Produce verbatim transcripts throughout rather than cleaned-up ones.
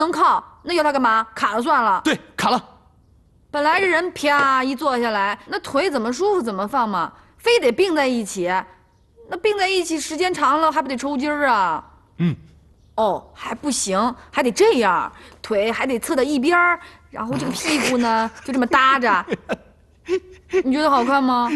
能靠，那要他干嘛？卡了算了。 对，卡了。 本来这人啪一坐下来，那腿怎么舒服怎么放嘛，非得并在一起，那并在一起时间长了还不得抽筋儿啊？ 嗯。 哦，还不行，还得这样，腿还得侧到一边儿，然后这个屁股呢就这么搭着。你觉得好看吗？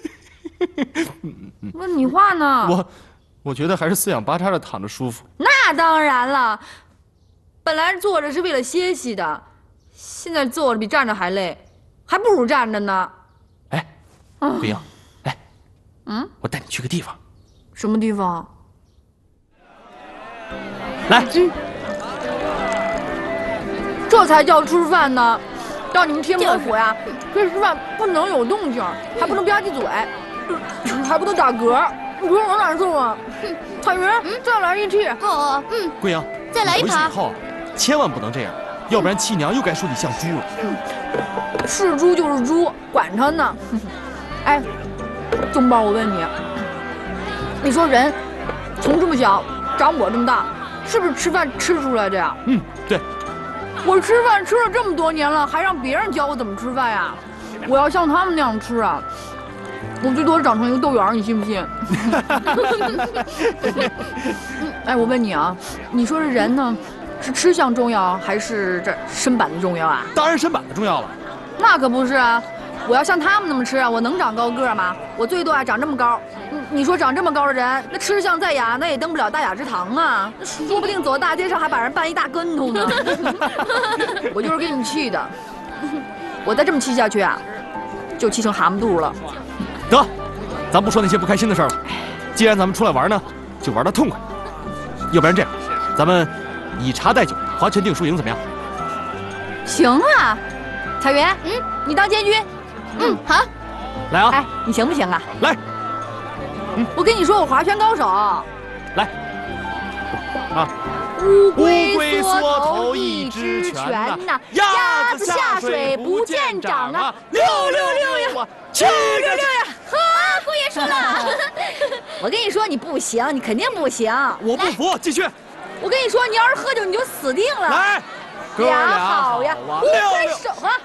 问你话呢。 我，我觉得还是四仰八叉的躺着舒服。 那当然了，本来坐着是为了歇息的，现在坐着比站着还累，还不如站着呢。 哎，桂英，来，嗯，我带你去个地方。 什么地方？ 来， 这才叫吃饭呢！到你们天魔府呀，这吃饭不能有动静，还不能吧唧嘴，还不能打嗝，你说我难受啊！彩云，再来一屉。 哦，嗯。 桂英， 再来一盘。 以后千万不能这样，要不然七娘又该说你像猪了。 是猪就是猪，管他呢！哎，宗宝，我问你，你说人从这么小长我这么大，是不是吃饭吃出来的呀？ 嗯，对。 我吃饭吃了这么多年了，还让别人教我怎么吃饭呀？我要像他们那样吃啊，我最多长成一个豆圆，你信不信？哎，我问你啊，你说这人呢，是吃相重要还是这身板子重要啊？ 当然身板子重要了。 那可不是啊！我要像他们那么吃啊，我能长高个吗？我最多啊长这么高。你说长这么高的人，那吃相再雅，那也登不了大雅之堂啊！说不定走到大街上还把人绊一大跟头呢。我就是给你气的，我再这么气下去啊，就气成蛤蟆肚了。 得，咱不说那些不开心的事了。既然咱们出来玩呢，就玩得痛快。要不然这样，咱们以茶代酒，划拳定输赢，怎么样？ 行啊，彩云，嗯，你当监军。 嗯，好。 来啊！ 哎，你行不行啊？ 来。 我跟你说，我划拳高手。 来，啊！ 乌龟缩头一只拳呐，鸭子下水不见长啊！六六六呀，七个六呀！ 呵，姑爷输了。 我跟你说，你不行，你肯定不行。 我不服，继续。 我跟你说，你要是喝酒，你就死定了。 来，哥俩好呀， 乌龟手啊！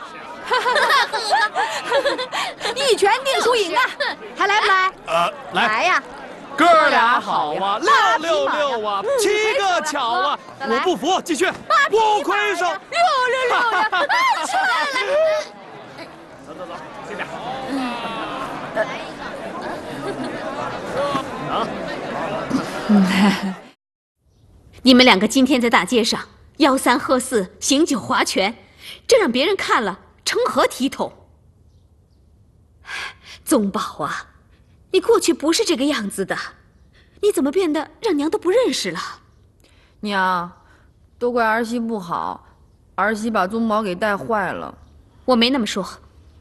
一拳定输赢啊！还来不来？ 呃，来来呀！ 哥俩好啊，六六六啊，七个巧啊！我不服，继续。不亏手， 六六六呀！出来了！ 走走走，这边。 啊！你们两个今天在大街上吆三喝四、醒酒划拳，这让别人看了成何体统？宗宝啊，你过去不是这个样子的，你怎么变得让娘都不认识了？ 娘，都怪儿媳不好，儿媳把宗宝给带坏了。 我没那么说。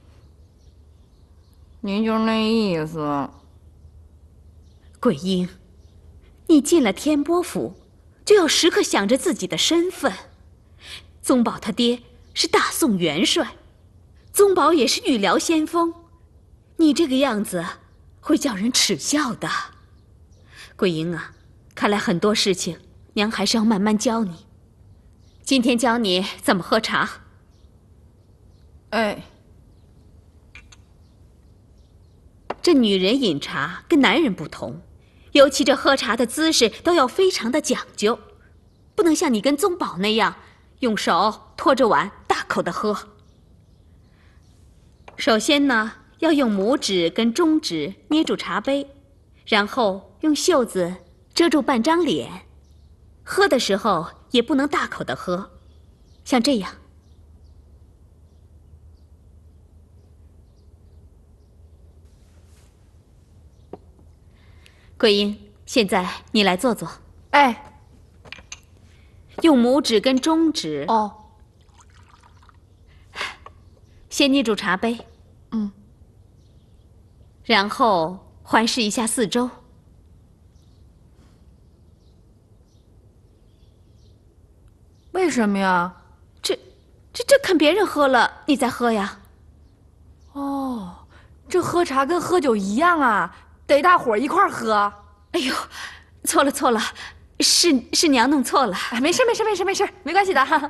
您就是那意思。 桂英，你进了天波府，就要时刻想着自己的身份。宗宝他爹是大宋元帅，宗宝也是御辽先锋，你这个样子会叫人耻笑的。桂英啊，看来很多事情娘还是要慢慢教你。今天教你怎么喝茶。 哎， 这女人饮茶跟男人不同，尤其这喝茶的姿势都要非常的讲究，不能像你跟宗宝那样用手托着碗大口的喝。首先呢，要用拇指跟中指捏住茶杯，然后用袖子遮住半张脸。喝的时候也不能大口的喝，像这样。桂英，现在你来坐坐。 哎， 用拇指跟中指哦， 先捏住茶杯， 嗯， 然后环视一下四周。 为什么呀？ 这、这、这看别人喝了，你再喝呀。 哦，这喝茶跟喝酒一样啊，得大伙儿一块儿喝。 哎呦，错了错了， 是是娘弄错了。 哎，没事没事没事没事，没关系的。